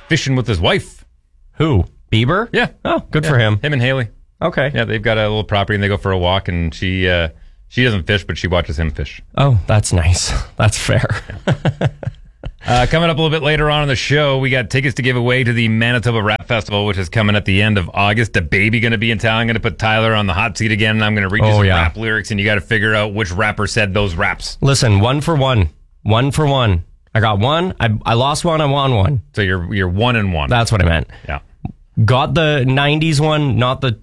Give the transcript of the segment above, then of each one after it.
fishing with his wife. Who? Bieber? Yeah. Oh, good for him. Him and Haley. Okay. Yeah, they've got a little property and they go for a walk, and she doesn't fish, but she watches him fish. Oh, that's nice. That's fair. Coming up a little bit later on in the show, we got tickets to give away to the Manitoba Rap Festival, which is coming at the end of August. The baby going to be in town. I'm going to put Tyler on the hot seat again, and I'm going to read you some rap lyrics, and you got to figure out which rapper said those raps. Listen, 1 for 1. 1 for 1. I got one. I lost one. I won one. So you're 1-1. That's what I meant. Yeah. Got the 90s one, not the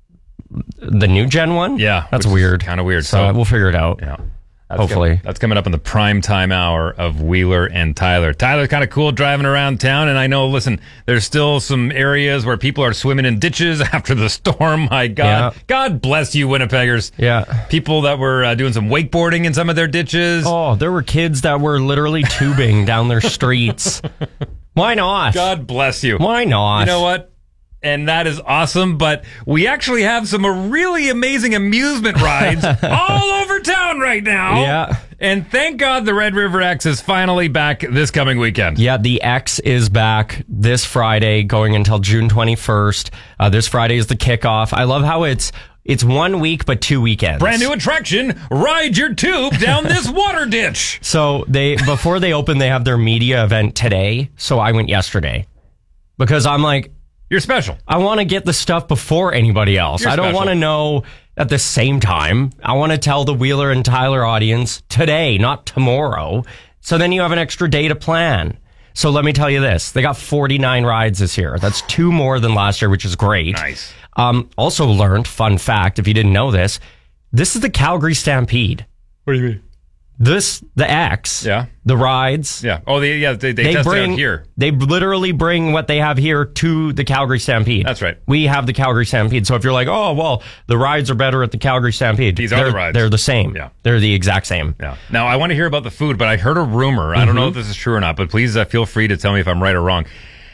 new gen one? Yeah. That's weird. Kind of weird. So we'll figure it out. Yeah. Hopefully. That's coming up in the prime time hour of Wheeler and Tyler. Tyler's kind of cool driving around town, and I know, listen, there's still some areas where people are swimming in ditches after the storm. My God. Yeah. God bless you, Winnipeggers. Yeah. People that were doing some wakeboarding in some of their ditches. Oh, there were kids that were literally tubing down their streets. Why not? God bless you. Why not? You know what? And that is awesome, but we actually have some really amazing amusement rides all over town right now. Yeah. And thank God the Red River X is finally back this coming weekend. Yeah, the X is back this Friday, going until June 21st. This Friday is the kickoff. I love how it's 1 week, but 2 weekends. Brand new attraction, ride your tube down this water ditch. So before they open, they have their media event today. So I went yesterday because I'm like, you're special. I want to get the stuff before anybody else. I don't want to know at the same time. I want to tell the Wheeler and Tyler audience today, not tomorrow. So then you have an extra day to plan. So let me tell you this. They got 49 rides this year. That's 2 more than last year, which is great. Nice. Also learned, fun fact, if you didn't know this is the Calgary Stampede. What do you mean? The X, the rides. Yeah. Oh, they test it out here. They literally bring what they have here to the Calgary Stampede. That's right. We have the Calgary Stampede. So if you're like, oh, well, the rides are better at the Calgary Stampede. These are the rides. They're the same. Yeah. They're the exact same. Yeah. Now, I want to hear about the food, but I heard a rumor. I don't know if this is true or not, but please feel free to tell me if I'm right or wrong.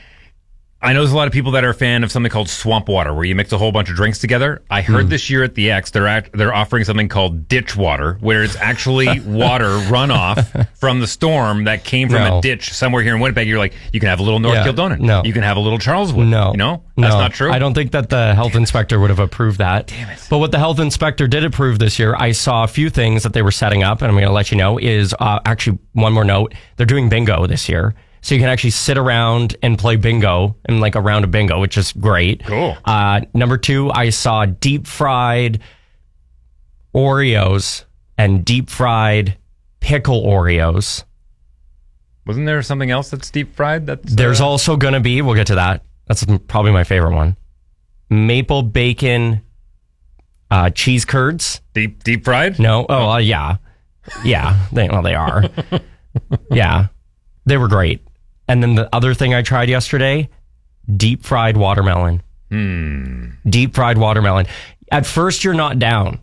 I know there's a lot of people that are a fan of something called swamp water, where you mix a whole bunch of drinks together. I heard this year at the X, they're offering something called ditch water, where it's actually water runoff from the storm that came from a ditch somewhere here in Winnipeg. You're like, you can have a little North Kildonut. No. You can have a little Charleswood. No. You know? That's not true? I don't think that the health inspector would have approved that. Damn it. But what the health inspector did approve this year, I saw a few things that they were setting up, and I'm going to let you know, is actually one more note. They're doing bingo this year. So you can actually sit around and play bingo and like a round of bingo, which is great. Cool. Number 2, I saw deep fried Oreos and deep fried pickle Oreos. Wasn't there something else that's deep fried? There's also going to be, we'll get to that. That's probably my favorite one. Maple bacon cheese curds. Deep fried? No. Oh, yeah. Yeah. They are. Yeah. They were great. And then the other thing I tried yesterday, deep fried watermelon. Deep fried watermelon. At first, you're not down.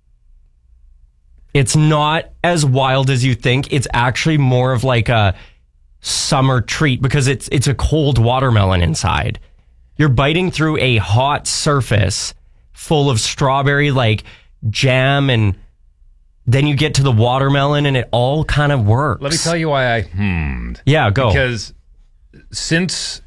It's not as wild as you think. It's actually more of like a summer treat because it's a cold watermelon inside. You're biting through a hot surface full of strawberry like jam, and then you get to the watermelon and it all kind of works. Let me tell you why I hummed. Yeah, go. Because since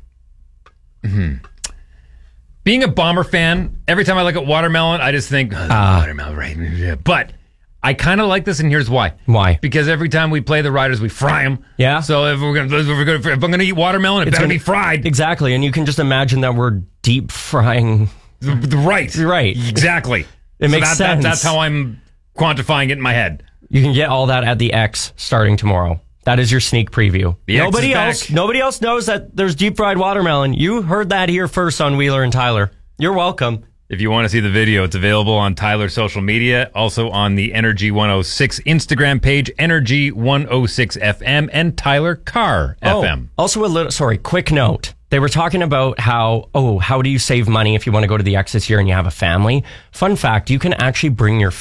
being a Bomber fan, every time I look at watermelon, I just think, watermelon, right? But I kind of like this, and here's why. Why? Because every time we play the Riders, we fry them. Yeah. So if I'm gonna eat watermelon, it better be fried. Exactly, and you can just imagine that we're deep frying. Right. Exactly. It makes sense. That's how I'm quantifying it in my head. You can get all that at the X starting tomorrow. That is your sneak preview. Nobody else knows that there's deep fried watermelon. You heard that here first on Wheeler and Tyler. You're welcome. If you want to see the video, it's available on Tyler's social media, also on the Energy 106 Instagram page, Energy 106 FM, and Tyler Carr FM. Also quick note. They were talking about how do you save money if you want to go to the X this year and you have a family? Fun fact, you can actually bring your food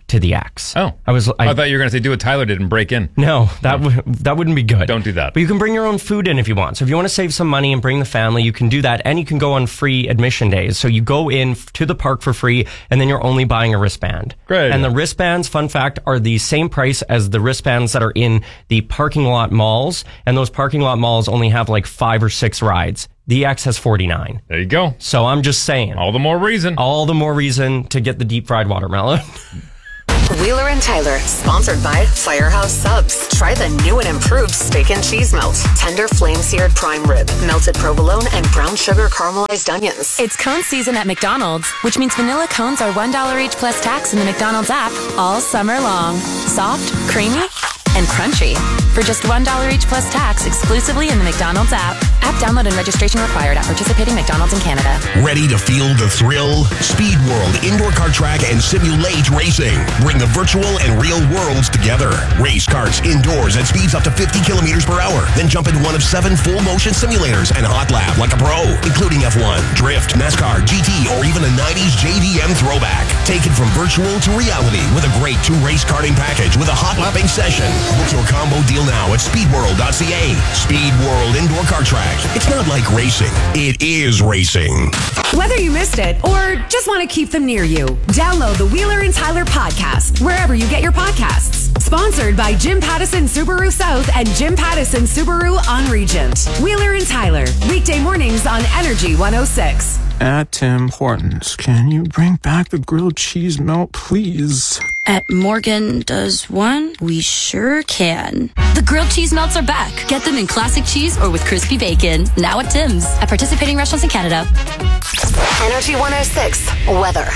to the X. Oh. I thought you were going to say do what Tyler did and break in. No, that wouldn't be good. Don't do that. But you can bring your own food in if you want. So if you want to save some money and bring the family, you can do that. And you can go on free admission days. So you go in to the park for free, and then you're only buying a wristband. Great. And the wristbands, fun fact, are the same price as the wristbands that are in the parking lot malls. And those parking lot malls only have like 5 or 6 rides. The X has 49. There you go. So I'm just saying. All the more reason. All the more reason to get the deep fried watermelon. Wheeler and Tyler, sponsored by Firehouse Subs. Try the new and improved steak and cheese melt. Tender flame-seared prime rib, melted provolone, and brown sugar caramelized onions. It's cone season at McDonald's, which means vanilla cones are $1 each plus tax in the McDonald's app all summer long. Soft, creamy, and crunchy. For just $1 each plus tax exclusively in the McDonald's app. App download and registration required at participating McDonald's in Canada. Ready to feel the thrill? Speed World Indoor Kart Track and Simulate Racing. Bring the virtual and real worlds together. Race karts indoors at speeds up to 50 kilometers per hour. Then jump into one of 7 full motion simulators and hot lap like a pro, including F1, Drift, NASCAR, GT, or even a 90s JDM throwback. Take it from virtual to reality with a great 2 race karting package with a hot lapping session. Book your combo deal now at speedworld.ca. Speed World Indoor Kart Track. It's not like racing. It is racing. Whether you missed it or just want to keep them near you, download the Wheeler and Tyler podcast wherever you get your podcasts. Sponsored by Jim Pattison Subaru South and Jim Pattison Subaru on Regent. Wheeler and Tyler, weekday mornings on Energy 106. At Tim Hortons, can you bring back the grilled cheese melt, please? At Morgan Does One, we sure can. The grilled cheese melts are back. Get them in classic cheese or with crispy bacon. Now at Tim's. At participating restaurants in Canada. Energy 106 weather.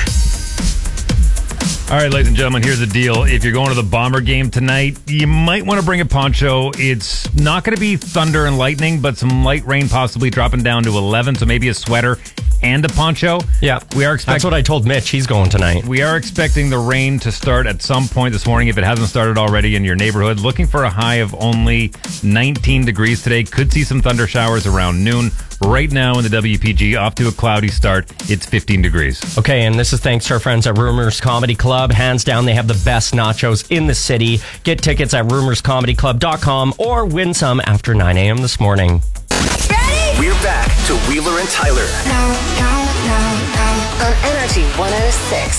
All right, ladies and gentlemen, here's the deal. If you're going to the Bomber game tonight, you might want to bring a poncho. It's not going to be thunder and lightning, but some light rain possibly dropping down to 11, so maybe a sweater and a poncho. Yeah, that's what I told Mitch. He's going tonight. We are expecting the rain to start at some point this morning if it hasn't started already in your neighborhood. Looking for a high of only 19 degrees today. Could see some thunder showers around noon. Right now in the WPG, off to a cloudy start. It's 15 degrees. Okay, and this is thanks to our friends at Rumors Comedy Club. Hands down, they have the best nachos in the city. Get tickets at rumorscomedyclub.com or win some after 9 a.m. this morning. Ready? We're back to Wheeler and Tyler. On Energy 106.